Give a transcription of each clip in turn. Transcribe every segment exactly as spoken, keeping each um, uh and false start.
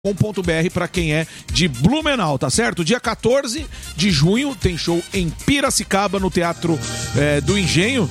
ponto b r para quem é de Blumenau, tá certo? Dia quatorze de junho tem show em Piracicaba, no Teatro é, do Engenho.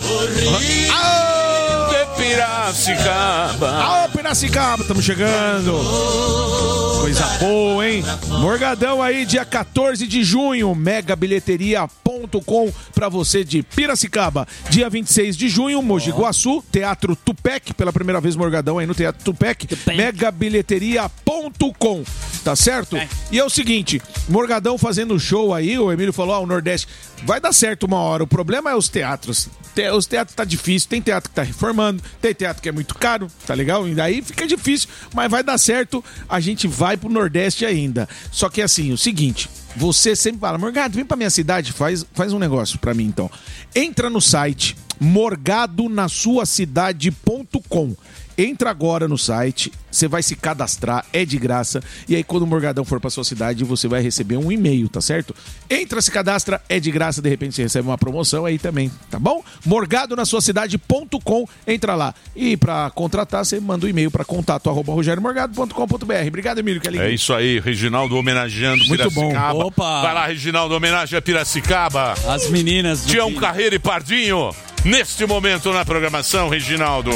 Ah, Piracicaba. Ah, Piracicaba, estamos chegando. Coisa boa, hein? Morgadão aí, dia quatorze de junho, mega bilheteria ponto com pra você de Piracicaba. Dia vinte e seis de junho, Mogi Guaçu, Teatro Tupec, pela primeira vez Morgadão aí no Teatro Tupec, mega bilheteria ponto com, tá certo? É. E é o seguinte, Morgadão fazendo show aí, o Emílio falou, ah, o Nordeste vai dar certo uma hora, o problema é os teatros. Os teatros tá difícil, tem teatro que tá reformando, tem teatro que é muito caro, tá legal? E daí fica difícil, mas vai dar certo, a gente vai pro Nordeste ainda. Só que assim, o seguinte, você sempre fala, Morgado, vem pra minha cidade, faz, faz um negócio pra mim então. Entra no site morgado na sua cidade ponto com. Entra agora no site, você vai se cadastrar, é de graça, e aí quando o Morgadão for pra sua cidade, você vai receber um e-mail, tá certo? Entra, se cadastra, é de graça, de repente você recebe uma promoção aí também, tá bom? morgado na sua cidade ponto com, entra lá. E pra contratar, você manda um e-mail pra contato arroba rogério morgado ponto com ponto b r. Obrigado, Emílio. Que é isso aí, Reginaldo homenageando muito Piracicaba. Bom. Opa. Vai lá, Reginaldo, homenagem a Piracicaba. As meninas do Tião Carreiro e Pardinho, neste momento na programação, Reginaldo.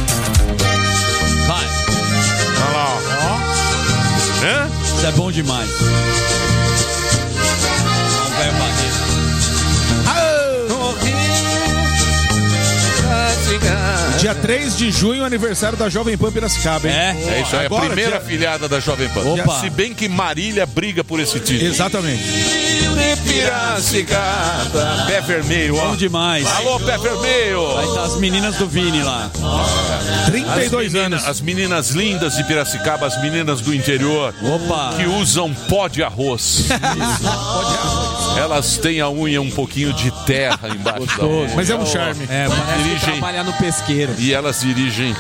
Vai. Olha lá, ó. Hã? Isso é bom demais. Não vai barreiro. Dia três de junho, aniversário da Jovem Pan Piracicaba, hein? É, é isso aí, agora, a primeira dia... afiliada da Jovem Pan. Opa. Se bem que Marília briga por esse título. Exatamente. Piracicaba. Pé vermelho, ó. Bom demais. Alô, Pé vermelho. Vai estar as meninas do Vini lá. trinta e dois as anos. As meninas lindas de Piracicaba, as meninas do interior. Opa. Que usam pó de arroz. Elas têm a unha um pouquinho de terra embaixo da unha. Mas é um charme. É, parece dirigem... trabalhar no pesqueiro. E elas dirigem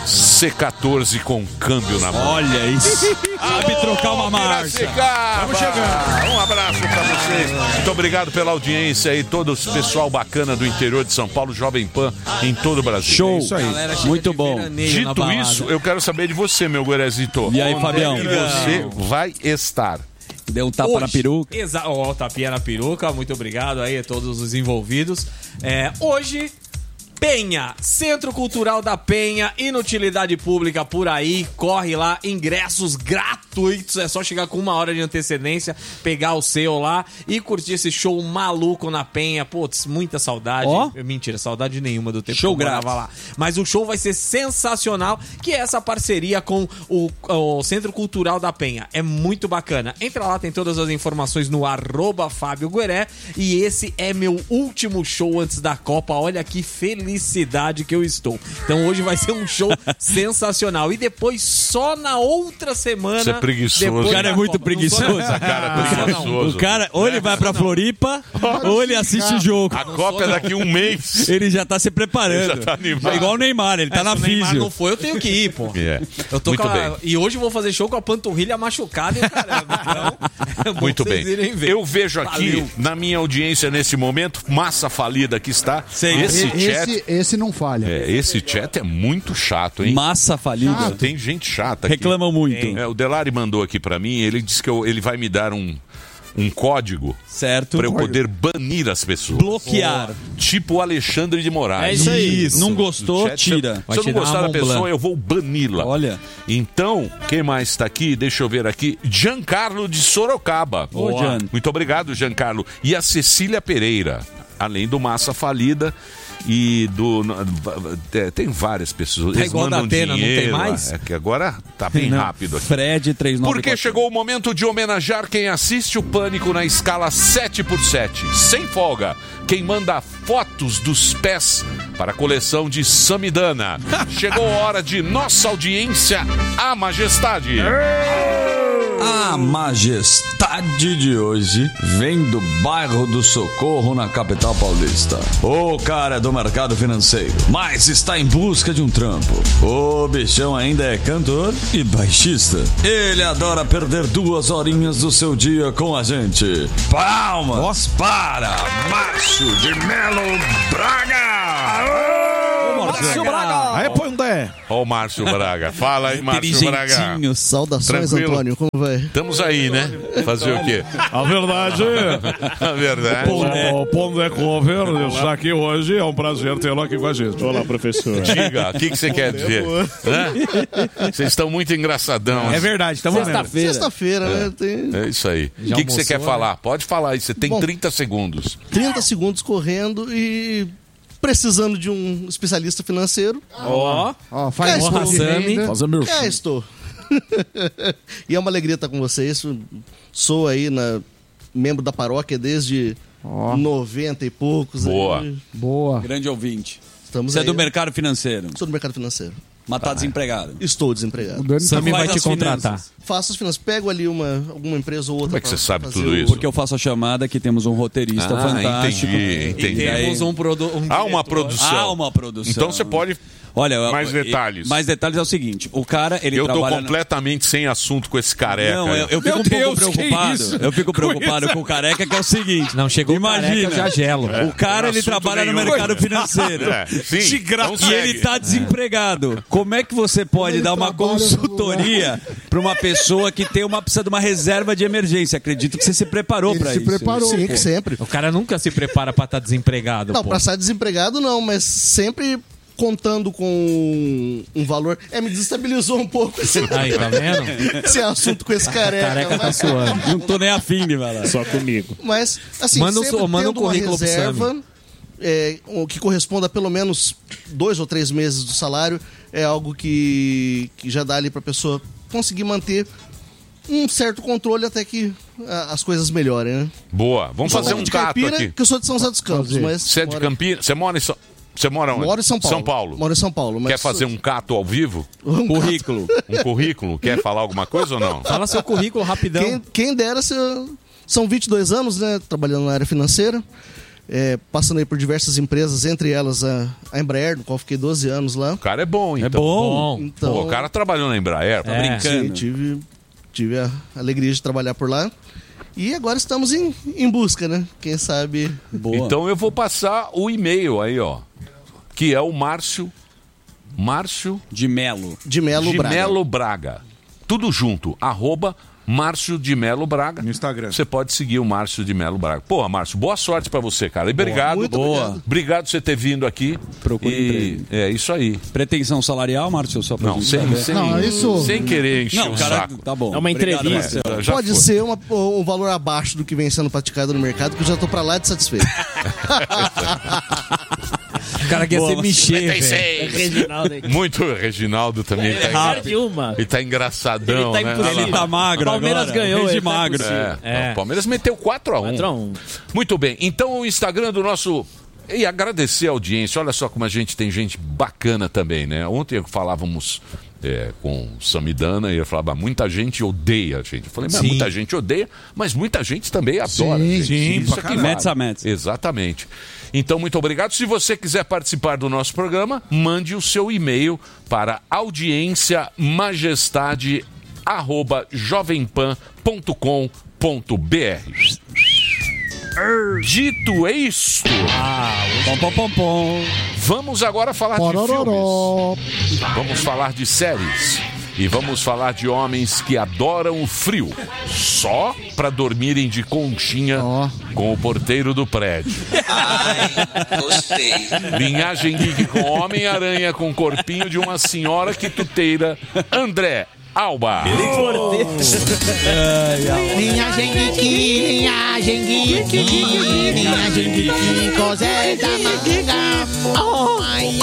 C quatorze com câmbio na mão. Olha isso. Sabe trocar uma marcha. Vamos chegando. Um abraço pra vocês. Muito obrigado pela audiência aí, todo o pessoal bacana do interior de São Paulo, Jovem Pan em todo o Brasil. Show. É isso aí. Muito bom. Dito isso, eu quero saber de você, meu Guerezito. E aí, onde Fabião? é que você vai estar? Deu um tapa Hoje, na peruca. Exato, ó, tapinha na peruca. Muito obrigado aí a todos os envolvidos. É, hoje, Penha, Centro Cultural da Penha, inutilidade pública por aí, corre lá, ingressos gratuitos, é só chegar com uma hora de antecedência, pegar o seu lá e curtir esse show maluco na Penha. Putz, muita saudade. Ó. Mentira, saudade nenhuma do tempo Show que eu morava lá. Mas o show vai ser sensacional, que é essa parceria com o, o Centro Cultural da Penha. É muito bacana. Entra lá, tem todas as informações no arroba Fábio Gueré, e esse é meu último show antes da Copa. Olha que feliz felicidade que eu estou. Então hoje vai ser um show sensacional. E depois, só na outra semana... Você é preguiçoso. O cara é muito Copa. preguiçoso. Essa cara é preguiçoso. O cara, ou ele vai pra Floripa, ou ele assiste o jogo. A Copa é daqui a um mês. Ele já tá se preparando. Ele já tá animado. É igual o Neymar, ele tá É, na se o Neymar físio. não foi, eu tenho que ir, pô. É. Eu tô Muito com a... bem. E hoje eu vou fazer show com a panturrilha machucada e o caramba. Então, é bom Muito vocês bem. irem ver. Eu vejo aqui, Valeu. na minha audiência nesse momento, massa falida que está. Sei. Esse E- chat... esse, esse não falha. É, esse chat é muito chato, hein? Massa falida. Ah, tem gente chata aqui. Reclamam muito. É, o Delari mandou aqui pra mim, ele disse que eu- ele vai me dar um, um código Certo. pra eu poder banir as pessoas. Bloquear. Tipo o Alexandre de Moraes. É isso aí. Isso. Não gostou, No chat, tira. Se, Vai se eu te não dar gostar uma da Mont pessoa, Blanc. eu vou bani-la. Olha. Então, quem mais está aqui? Deixa eu ver aqui. Giancarlo de Sorocaba. Ô, Gian. Muito obrigado, Giancarlo. E a Cecília Pereira, além do Massa Falida. E do. Tem várias pessoas. Tá Eles igual mandam da Atena, não tem dinheiro. mais? É que agora tá bem Não. rápido aqui. Fred três nove Porque quatro. chegou o momento de homenagear quem assiste o Pânico na escala sete por sete, sem folga. Quem manda fotos dos pés para a coleção de Samidana. Chegou a hora de nossa audiência, a majestade. A majestade de hoje vem do bairro do Socorro, na capital paulista. O cara é do mercado financeiro, mas está em busca de um trampo. O bichão ainda é cantor e baixista. Ele adora perder duas horinhas do seu dia com a gente. Palmas para Márcio de Melo Braga! Márcio Braga. Aí, põe um dé. Ó o Márcio Braga. Fala aí, Márcio Braga. Saudações, Tranquilo? Antônio. Como vai? Estamos aí, né? Fazer o quê? A verdade... A verdade. O Pondé Cover está aqui hoje. É um prazer tê-lo aqui com a gente. Olá, professor. Diga, o que que você quer dizer? Hã? Vocês estão muito engraçadão. É verdade, estamos Sexta-feira. Sexta-feira, né? Tem É isso aí. O que que você quer falar? Pode falar aí, você tem Bom, trinta segundos. trinta segundos correndo e precisando de um especialista financeiro. Ó, Ó, Ó, faz Hassami. Fazer meu É, estou. E é uma alegria estar com vocês. Sou aí na, membro da paróquia desde noventa e poucos. Boa. Aí. Boa. Grande ouvinte. Estamos Você é aí. do mercado financeiro, Sou do mercado financeiro. mas tá desempregado. Estou desempregado. Sami vai Faz te as contratar. finanças. Faço as finanças. Pego ali uma, alguma empresa ou outra. Como é que pra você sabe fazer tudo o- isso? Porque eu faço a chamada que temos um roteirista Ah, fantástico. entendi, E entendi. temos um, produ um Há uma diretor. produção. Há uma produção. Então você pode... Olha, Mais eu- detalhes. Mais detalhes é o seguinte: o cara, ele Eu tô trabalha. na- completamente sem assunto com esse careca. Não, eu, eu fico Meu um Deus, pouco que preocupado. isso? Eu fico preocupado com o careca, que é o seguinte. Não, chegou Imagina, o careca, eu já gelo. o cara, ele assunto trabalha no nenhum. mercado financeiro. É, sim, De graça. então E segue. ele tá desempregado. Como é que você pode ele dar uma trabalha no consultoria para uma pessoa que tem uma precisa de uma reserva de emergência? Acredito que você se preparou Ele para se isso. preparou. Sim, pô. que sempre. O cara nunca se prepara pra estar desempregado, Não, pô. pra estar desempregado não, mas sempre contando com um valor. É, me desestabilizou um pouco esse, Aí, tá vendo? esse assunto com esse careca. Careca tá mas, suando. Não tô nem afim de falar. Só comigo. mas, assim, Manda um- sempre manda um tendo uma currículo pro reserva é, o que corresponda a pelo menos dois ou três meses do salário é algo que, que já dá ali pra pessoa conseguir manter um certo controle até que ah, as coisas melhorem, né? Boa, vamos fazer um de cato Caipira, aqui. que eu sou de São José dos Campos, Fazer. mas Você é de moro- Campinas? Você mora em São... Você mora onde? Moro em São Paulo. São Paulo. Moro em São Paulo. Mas Quer fazer um cato ao vivo? um Currículo. Um currículo? Quer falar alguma coisa ou não? Fala seu currículo rapidão. Quem, quem dera, se, são vinte e dois anos, né, trabalhando na área financeira, é, passando aí por diversas empresas, entre elas a, a Embraer, no qual fiquei doze anos lá. O cara é bom, então. É bom. Bom. Então, Pô, o cara trabalhou na Embraer. Tá É. sim, Brincando. tive, tive a alegria de trabalhar por lá. E agora estamos em, em busca, né? Quem sabe... Boa. Então eu vou passar o e-mail aí, ó. Que é o Márcio. Márcio De Melo. De Melo de Braga. Melo Braga. Tudo junto. Arroba Márcio de Melo Braga. No Instagram. Você pode seguir o Márcio de Melo Braga. Porra, Márcio, boa sorte pra você, cara. E obrigado. Muito Boa. obrigado. Obrigado por você ter vindo aqui. Procure e... emprego. É isso aí. Pretensão salarial, Márcio? Só pra Não, gente sem, saber. sem, Não, isso- sem querer encher Não, o cara, saco. tá bom. É uma Obrigado, entrevista. Marcelo. Já Pode foi. ser uma- um valor abaixo do que vem sendo praticado no mercado, que eu já tô pra lá de satisfeito. O cara quer Boa, ser mas- mexer, velho. É Reginaldo aí. Muito o Reginaldo também. Ele tá, De uma. ele tá engraçadão, Ele tá né? impossível. Ele tá magro O Palmeiras agora. ganhou, Rede ele tá magro. impossível. É, É. O Palmeiras meteu quatro a um. quatro a um. Muito bem. Então o Instagram do nosso... E agradecer a audiência. Olha só como a gente tem gente bacana também, né? Ontem falávamos é, com o Samidana e ele falava, muita gente odeia a gente. Eu falei, mas Sim. muita gente odeia, mas muita gente também adora. Sim, a gente. sim, Isso pra aqui caralho. Metz a metz. Exatamente. Então, muito obrigado. Se você quiser participar do nosso programa, mande o seu e-mail para audienciamajestade arroba jovempan ponto com ponto br. Dito isto, Pom, pom, pom, pom. vamos agora falar de filmes. Porororó. Vamos falar de séries. E vamos falar de homens que adoram o frio, só pra dormirem de conchinha Ó. com o porteiro do prédio. Linhagem geek com Homem-Aranha com corpinho de uma senhora quituteira, André Alba. Linhagem geek, linhagem geek, linhagem geek, Cosé da manga. Oh, ai,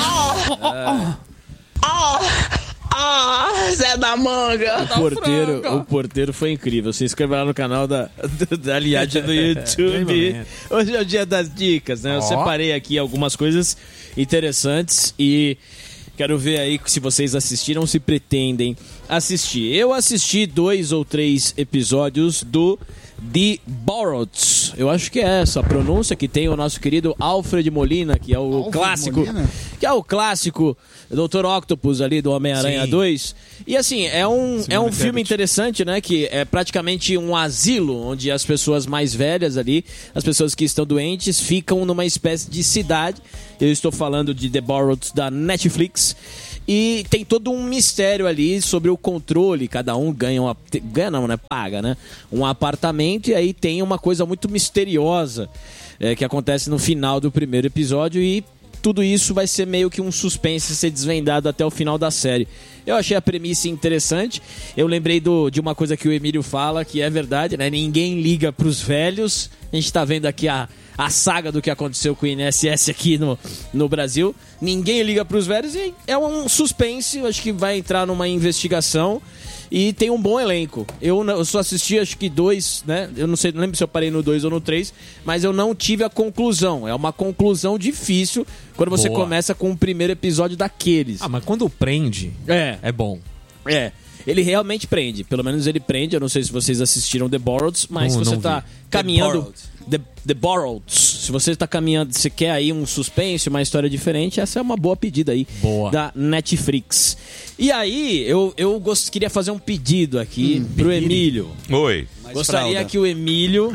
Ah, Zé da Manga. O porteiro, o porteiro foi incrível. Se inscreva lá no canal da, da Liade do YouTube. Hoje é o dia das dicas, né? Eu separei aqui algumas coisas interessantes e quero ver aí se vocês assistiram, se pretendem assisti. Eu assisti dois ou três episódios do The Borrowed. Eu acho que é essa a pronúncia que tem o nosso querido Alfred Molina, que é o Alfred clássico, Molina? que é o clássico doutor Octopus ali do Homem-Aranha Sim. dois. E assim, é um, é um filme interessante, né? Que é praticamente um asilo onde as pessoas mais velhas ali, as pessoas que estão doentes, ficam numa espécie de cidade. Eu estou falando de The Borrowed da Netflix. E tem todo um mistério ali sobre o controle. Cada um ganha uma. Ganha não, né? Paga, né? Um apartamento. E aí tem uma coisa muito misteriosa é, que acontece no final do primeiro episódio. E tudo isso vai ser meio que um suspense ser desvendado até o final da série. Eu achei a premissa interessante. Eu lembrei do, de uma coisa que o Emílio fala, que é verdade, né? Ninguém liga pros velhos. A gente tá vendo aqui a, a saga do que aconteceu com o I N S S aqui no, no Brasil. Ninguém liga pros velhos e é um suspense. Eu acho que vai entrar numa investigação. E tem um bom elenco. Eu, eu só assisti acho que dois, né? Eu não sei, não lembro se eu parei no dois ou no três, mas eu não tive a conclusão. É uma conclusão difícil quando você Boa. começa com o primeiro episódio daqueles. Ah, mas quando prende, É, é bom. é. Ele realmente prende. Pelo menos ele prende. Eu não sei se vocês assistiram The Borrowed, mas Não, se você não tá vi. caminhando... The, The Borrowed. Se você tá caminhando, você quer aí um suspense, uma história diferente, essa é uma boa pedida aí. Boa. Da Netflix. E aí, eu, eu gost... queria fazer um pedido aqui pro Emílio. Oi. Gostaria fralda. que o Emílio...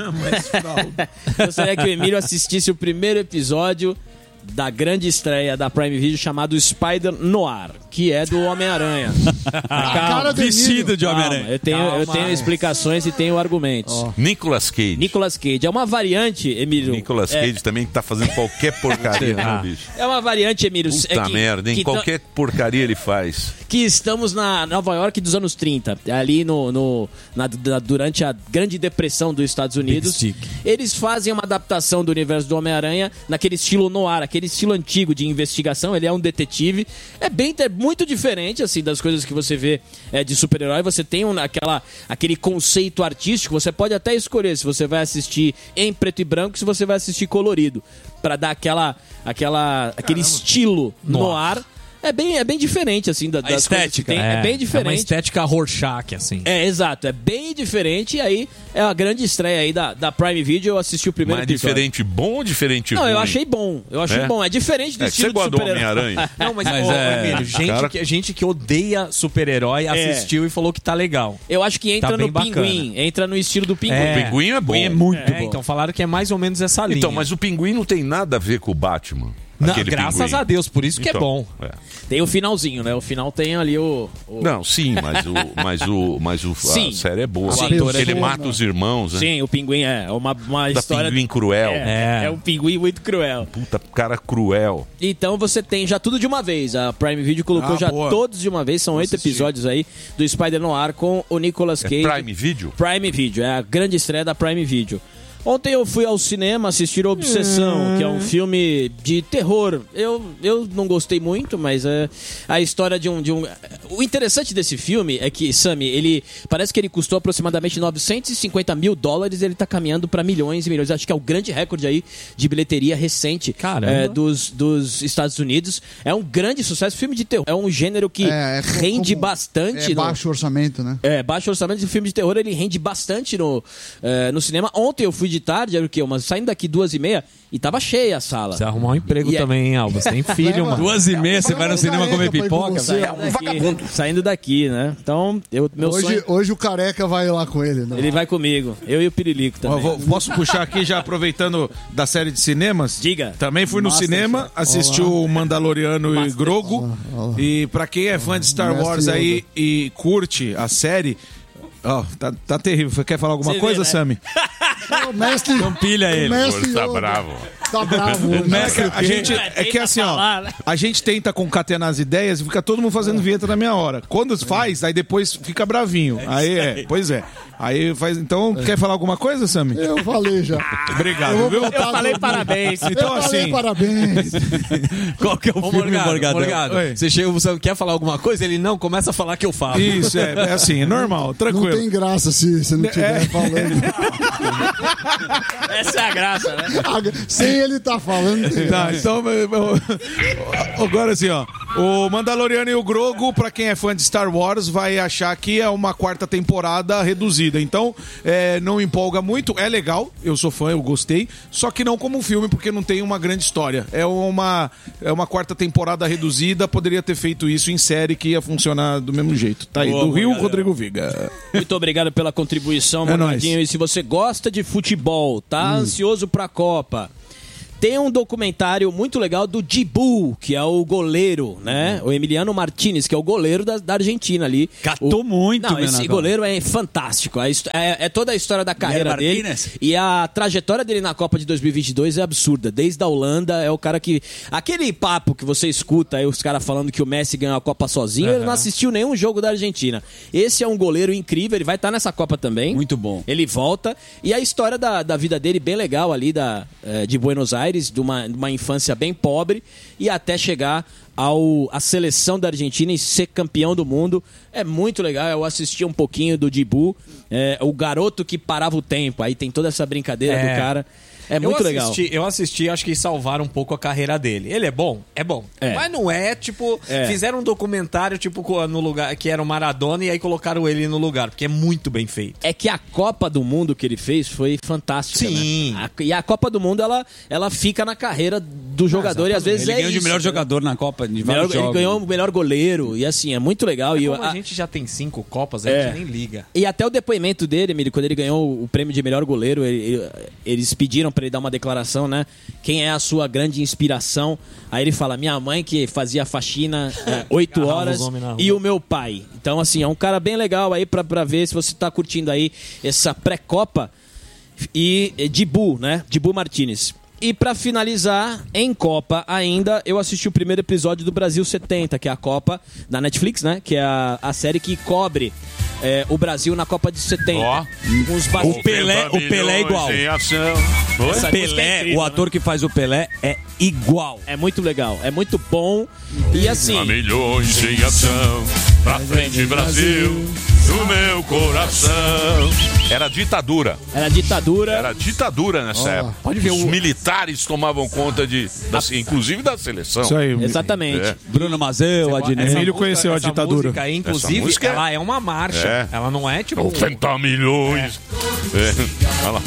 Gostaria que o Emílio assistisse o primeiro episódio da grande estreia da Prime Video chamado Spider Noir, que é do Homem-Aranha. cara do Vestido de Calma, Homem-Aranha. eu tenho, eu Calma. tenho explicações e tenho argumentos. Nicolas Cage. Nicolas Cage é uma variante, Emílio. Nicolas é, Cage também tá fazendo qualquer porcaria, né, bicho? é uma variante, Emílio. Puta é que, merda, hein? que, Qualquer porcaria ele faz. que estamos na Nova York dos anos trinta, ali no, no na, da- durante a Grande Depressão dos Estados Unidos. Stick. Eles fazem uma adaptação do universo do Homem-Aranha naquele estilo noir, aquele estilo antigo de investigação. Ele é um detetive. É bem é muito diferente assim das coisas que você vê é, de super-herói. Você tem um, aquela, aquele conceito artístico. Você pode até escolher se você vai assistir em preto e branco, se você vai assistir colorido, pra dar aquela, aquela aquele estilo noir. É bem, é bem diferente, assim, da, das coisas que estética. tem. É, bem É uma diferente. estética Rorschach, assim. É, exato. É bem diferente. E aí, é a grande estreia aí da, da Prime Video. Eu assisti o primeiro Mas episódio. diferente bom ou diferente Não, ruim? eu achei bom. Eu achei É? bom. É diferente do É que estilo você gosta de do super-herói. Homem-Aranha. Não, mas, Mas ô, é- Emílio, gente, cara- que, gente que odeia super-herói assistiu e falou que tá legal. Eu acho que entra Tá bem no bacana. Pinguim. Entra no estilo do Pinguim. O Pinguim é bom. É muito É, bom. então falaram que é mais ou menos essa linha. Então, mas o Pinguim não tem nada a ver com o Batman. Não, Aquele graças Pinguim. a Deus, por isso que Então, é bom. é. Tem o finalzinho, né? O final tem ali o... o- Não, sim, mas o, mas o, mas o Sim. a série é boa. Sim. Porque ele Sim. mata os irmãos, né? Sim, o Pinguim é uma, uma Da história... Pinguim cruel. É, é um Pinguim muito cruel. Puta, cara cruel. Então você tem já tudo de uma vez. A Prime Video colocou Ah, já boa. todos de uma vez. São oito assisti. episódios aí do Spider Noir com o Nicolas É Cage. Prime Video? Prime Video, é a grande estreia da Prime Video. Ontem eu fui ao cinema assistir Obsessão, que é um filme de terror. Eu, eu não gostei muito, mas é a história de um, de um... O interessante desse filme é que, Sammy, ele parece que ele custou aproximadamente novecentos e cinquenta mil dólares e ele tá caminhando para milhões e milhões. Acho que é o grande recorde aí de bilheteria recente Caramba. é, dos, dos Estados Unidos. É um grande sucesso. Filme de terror. É um gênero que É, é co- rende como- bastante. É no- baixo orçamento, né? é, baixo orçamento de filme de terror, ele rende bastante no, eh, no cinema. Ontem eu fui de tarde, era o quê? Mas saindo daqui duas e meia e tava cheia a sala. Você arrumar um emprego E é- também, hein, Alba? Você tem filho, mano. Duas e meia, você vai no cinema comer Pra ir com pipoca, você. velho. Saindo daqui, saindo daqui, né? Então, eu, meu Hoje, sonho... hoje o Careca vai lá com ele, né? Ele vai comigo. Eu e o Pirilico Ó, também. vou- posso puxar aqui já aproveitando da série de cinemas? Diga. Também fui no Master cinema, Chef. assisti o Mandaloriano e Grogu. E pra quem é fã de Star Mestre Wars aí Yoda. e curte a série, ó, tá, tá terrível. Quer falar alguma Você coisa, vê, né? Sammy? O mestre, Então pilha o ele. mestre Tá Yoda bravo. Tá bravo. hoje. É que a gente, é que assim, ó, a gente tenta concatenar as ideias e fica todo mundo fazendo vinheta na minha hora. Quando faz, aí depois fica bravinho. Aí é, pois é. Aí faz. Então, quer falar alguma coisa, Sammy? Eu falei já. Obrigado, Eu vou viu? voltar Eu falei no- parabéns. Então, Eu falei assim, parabéns. Qual que é o Ô, filme, Morgado, Morgadão? Morgado, Oi. você chega, você quer falar alguma coisa? Ele não, começa a falar que eu falo. isso, é, é assim, é normal, Não tranquilo. tem graça se você não estiver É. falando. Essa é a graça, né? Sem ele tá falando, não tem Tá, graça. então. eu- eu- Agora assim, ó. O Mandaloriano e o Grogu, pra quem é fã de Star Wars, vai achar que é uma quarta temporada reduzida. Então, é, não empolga muito. É legal, eu sou fã, eu gostei. Só que não como um filme, porque não tem uma grande história. É uma, é uma quarta temporada reduzida. Poderia ter feito isso em série, que ia funcionar do mesmo jeito. Tá aí, Boa, do Rio, galera. Rodrigo Viga. Muito obrigado pela contribuição, É Monadinho. nóis. E se você gosta de futebol, tá ansioso pra Copa, tem um documentário muito legal do Dibu, que é o goleiro, né? O Emiliano Martinez, que é o goleiro da, da Argentina ali. Catou o... muito, Não, meu esse negócio. goleiro é fantástico. A histó- É, é toda a história da carreira dele. Martínez? E a trajetória dele na Copa de dois mil e vinte e dois é absurda. Desde a Holanda, é o cara que... Aquele papo que você escuta aí, os caras falando que o Messi ganhou a Copa sozinho, ele não assistiu nenhum jogo da Argentina. Esse é um goleiro incrível, ele vai estar nessa Copa também. Muito bom. Ele volta. E a história da, da vida dele, bem legal ali, da, eh, de Buenos Aires, de uma, de uma infância bem pobre, e até chegar ao, à seleção da Argentina e ser campeão do mundo. É muito legal. Eu assisti um pouquinho do Dibu, é, o garoto que parava o tempo. Aí tem toda essa brincadeira É. do cara. É muito eu legal. assisti, eu assisti, acho que salvaram um pouco a carreira dele. Ele é bom? É bom. É. Mas não é, tipo, É. fizeram um documentário, tipo, co- no lugar que era o Maradona e aí colocaram ele no lugar, porque é muito bem feito. É que a Copa do Mundo que ele fez foi fantástica. Sim. Né? A- e a Copa do Mundo, ela, ela fica na carreira do jogador e às vezes Ele é ganhou de isso, melhor né? jogador na Copa de Melhor- vários ele jogos. ganhou o melhor goleiro e assim, é muito legal. E, Como a- a gente já tem cinco Copas, a É. gente nem liga. e até o depoimento dele, Emílio, quando ele ganhou o prêmio de melhor goleiro, ele- ele- eles pediram pra ele dar uma declaração, né? Quem é a sua grande inspiração? Aí ele fala, minha mãe que fazia faxina é, oito Agarrava horas os homens na rua. e o meu pai. Então, assim, é um cara bem legal aí pra, pra ver se você tá curtindo aí essa pré-copa. E e Dibu, né? Dibu Martinez. E pra finalizar, em Copa ainda, eu assisti o primeiro episódio do Brasil setenta, que é a Copa da Netflix, né? Que é a, a série que cobre é, o Brasil na Copa de setenta. Ó. Com os bastidores. O Pelé- o Pelé é igual. Em ação. Oi? Essa música é Pelé, incrível, o ator que faz o Pelé é igual. É muito legal, é muito bom. E assim, Há milhões em ação, pra frente Brasil, no meu coração. Era ditadura. era ditadura. Era ditadura nessa época. pode ver Os o- militares tomavam conta de, da- inclusive da seleção. Isso aí. Exatamente. É. Bruno Mazeu, Adnet. Essa- Emílio conheceu a essa ditadura. música aí, inclusive, Essa música é- ela é uma marcha. É. Ela não é tipo. oitenta milhões. É. Olha lá.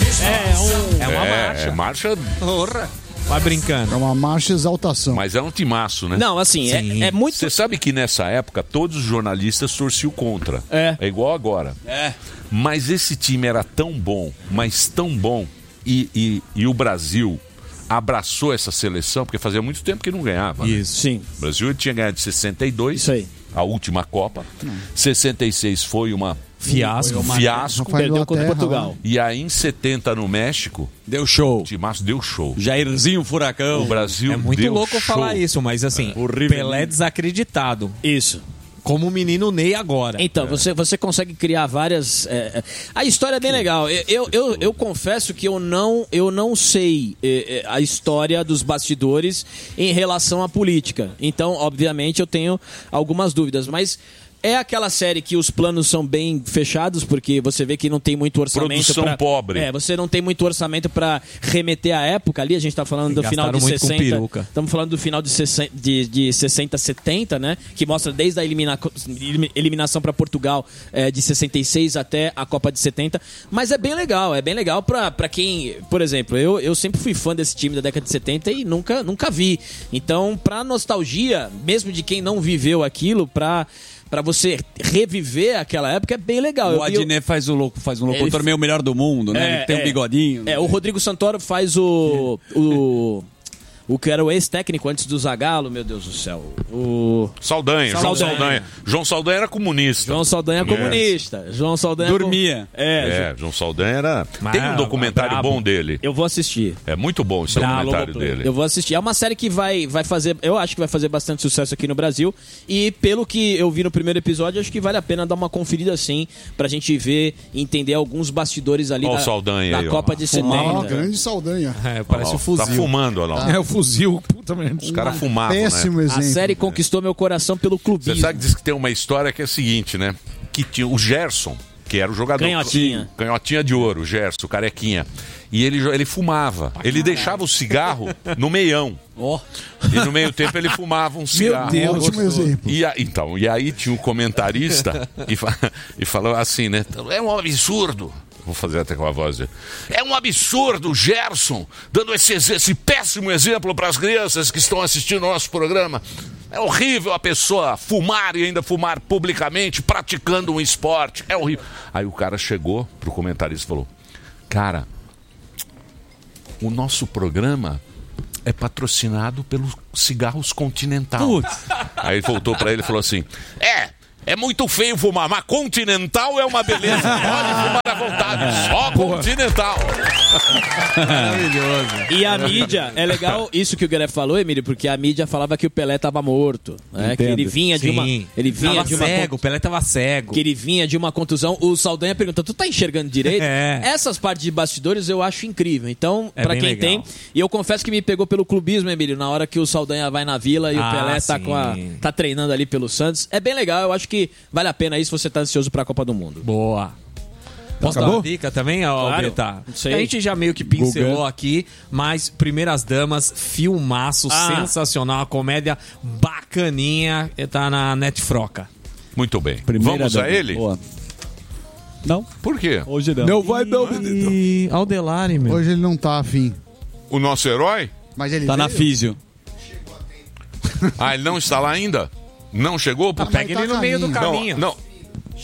É, um- é uma É, marcha. é marcha, Porra. Vai brincando. É uma marcha exaltação. mas é um timaço, né? Não, assim, é, é muito. Você sabe que nessa época todos os jornalistas torciam contra. É. É igual agora. É. Mas esse time era tão bom, mas tão bom, e, e, e o Brasil abraçou essa seleção, porque fazia muito tempo que não ganhava. Né? Isso, sim. O Brasil tinha ganhado de sessenta e dois, Isso aí. a última Copa. sessenta e seis foi uma Fiasco. um fiasco. Rafael Perdeu contra Inglaterra, Portugal. E aí em setenta no México, Deu show. o Timaço deu show. Jairzinho Furacão. O Brasil É muito deu louco show. falar isso, mas assim, Horrível. Pelé desacreditado. Isso. Como o menino Ney agora. Então, você, você consegue criar várias. é, é, A história é bem legal. Eu, eu, eu, eu confesso que eu não, eu não sei é, é, a história dos bastidores em relação à política. Então, obviamente, eu tenho algumas dúvidas. Mas é aquela série que os planos são bem fechados, porque você vê que não tem muito orçamento. Produção pra- pobre. É, você não tem muito orçamento para remeter a época ali. A gente tá falando do final Gastaram de muito com sessenta. peruca. Estamos falando do final de, sessenta, de, de sessenta, setenta, né? Que mostra desde a elimina- eliminação para Portugal é, de sessenta e seis até a Copa de setenta. Mas é bem legal, é bem legal pra, pra quem... Por exemplo, eu, eu sempre fui fã desse time da década de setenta e nunca, nunca vi. Então, pra nostalgia, mesmo de quem não viveu aquilo, pra... Pra você reviver aquela época é bem legal. O Eu vi- Adnet faz, o louco, faz um Ele locutor f- meio melhor do mundo, né? É, Ele tem é. um bigodinho. É, o Rodrigo Santoro faz o. o O que era o ex-técnico antes do Zagallo, meu Deus do céu. O Saldanha, João Saldanha. Saldanha. João Saldanha era comunista. João Saldanha é comunista. João Saldanha é Dormia. com- É, É, João Saldanha era. Mas Tem um é documentário brabo. bom dele. eu vou assistir. É muito bom esse Bravo, documentário Globoplay. dele. Eu vou assistir. É uma série que vai, vai fazer. Eu acho que vai fazer bastante sucesso aqui no Brasil. E pelo que eu vi no primeiro episódio, acho que vale a pena dar uma conferida assim. Pra gente ver e entender alguns bastidores ali Ó o da, Saldanha da aí, ó. Copa de Ó, setenta. grande Saldanha. É, Olha parece lá, o fuzil. Tá fumando, olha lá. É o fuzil, puta merda. Os caras fumavam, né? Péssimo A exemplo. série conquistou meu coração pelo clubismo. Você sabe que diz que tem uma história que é a seguinte, né? Que tinha o Gerson, que era o jogador. Canhotinha. Canhotinha de ouro, o Gerson, o carequinha. E ele, ele fumava. Ele deixava o cigarro no meião. Oh. E no meio tempo ele fumava um cigarro. Meu Deus. Ótimo exemplo. E, a, então, e aí tinha um comentarista e, fa, e falou assim, né? É um absurdo. Vou fazer até com a voz dele. É um absurdo o Gerson dando esse, esse péssimo exemplo para as crianças que estão assistindo ao nosso programa. É horrível a pessoa fumar e ainda fumar publicamente, praticando um esporte. É horrível. Aí o cara chegou pro comentarista e falou: cara, o nosso programa é patrocinado pelos cigarros Continental. Putz. Aí ele voltou para ele e falou assim: É, é muito feio fumar, mas Continental é uma beleza. Pode fumar à vontade, só Continental. Maravilhoso. E a mídia, é legal isso que o Guilherme falou, Emílio, porque a mídia falava que o Pelé tava morto, né? Que ele vinha de Sim. uma, ele vinha tava de uma cego, o Pelé tava cego. Que ele vinha de uma contusão. O Saldanha pergunta: tu tá enxergando direito? É. Essas partes de bastidores eu acho incrível. Então, É pra bem quem legal. tem, e eu confesso que me pegou pelo clubismo, Emílio, na hora que o Saldanha vai na Vila e Ah, o Pelé tá sim. com a, tá treinando ali pelo Santos. É bem legal, eu acho que vale a pena isso se você tá ansioso pra Copa do Mundo. Boa. Posso Acabou? dar uma dica também, ó, Claro. Albeta? Não sei. A gente já meio que pincelou Guga. aqui, mas Primeiras Damas, filmaço Ah. sensacional, uma comédia bacaninha, tá na Netfroca. Muito bem. Primeira Vamos a dama. ele? Boa. Não, Por quê? hoje não. Não vai não, menino. E Aldelari, meu. Hoje ele não tá afim. O nosso herói? Mas ele Tá na veio. físio. Ah, ele não está lá ainda? Não chegou? Tá, Pega mas ele tá no meio do caminho. caminho. Não, não.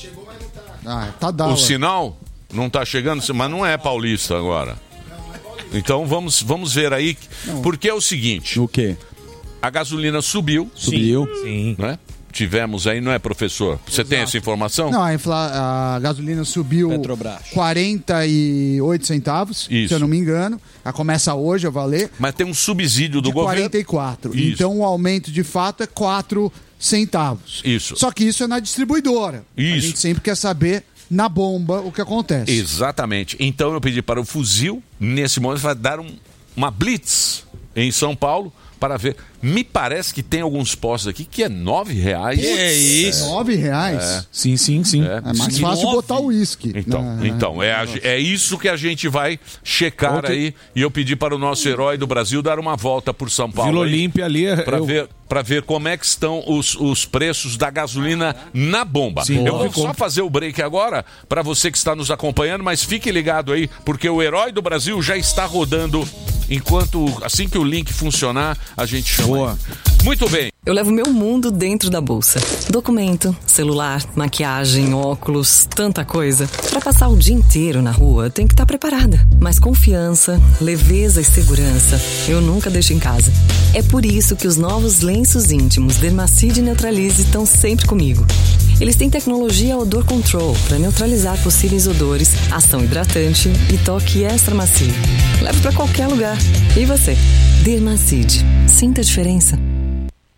Ah, tá O dado. sinal não está chegando, mas não é paulista agora. Então vamos, vamos ver aí, porque é o seguinte, O quê? a gasolina subiu, Subiu. Sim. né? Tivemos aí, não é, professor? Você tem essa informação? Não, a, infla- a gasolina subiu Petrobras. quarenta e oito centavos, Isso. se eu não me engano. Ela começa hoje a valer Mas tem um subsídio do de governo. quarenta e quatro. Isso. Então o aumento de fato é quatro centavos. Isso. Só que isso é na distribuidora. A Isso. gente sempre quer saber na bomba o que acontece. Exatamente. Então eu pedi para o fuzil, nesse momento, vai dar um- uma blitz em São Paulo para ver. Me parece que tem alguns postos aqui que é nove reais. É isso. Nove reais. Sim, sim, sim. É. É mais Sim. fácil Nove? botar o uísque. Então, na- então é, a- é isso que a gente vai checar Ontem- aí. E eu pedi para o nosso herói do Brasil dar uma volta por São Paulo. Vila aí, Olímpia ali. Pra eu- ver, pra ver como é que estão os, os preços da gasolina na bomba. Sim, eu vou ficou. só fazer o break agora para você que está nos acompanhando, mas fique ligado aí, porque o herói do Brasil já está rodando. Enquanto, assim que o link funcionar, a gente chama. Boa. aí. Muito bem. Eu levo meu mundo dentro da bolsa. Documento, celular, maquiagem, óculos, tanta coisa. Pra passar o dia inteiro na rua, tem que estar preparada. Mas confiança, leveza e segurança, eu nunca deixo em casa. É por isso que os novos lenços íntimos Dermacide Neutralize estão sempre comigo. Eles têm tecnologia Odor Control para neutralizar possíveis odores, ação hidratante e toque extra macio. Leve pra qualquer lugar. E você? Dermacide. Sinta a diferença.